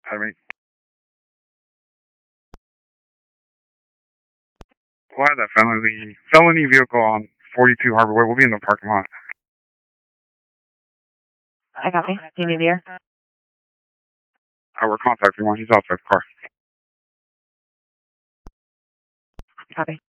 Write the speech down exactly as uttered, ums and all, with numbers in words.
I mean, we'll have that felony, felony vehicle on forty-two Harbor Way. We'll be in the parking lot. I copy. Do you need beer? I will contact one. He's outside the car. Copy.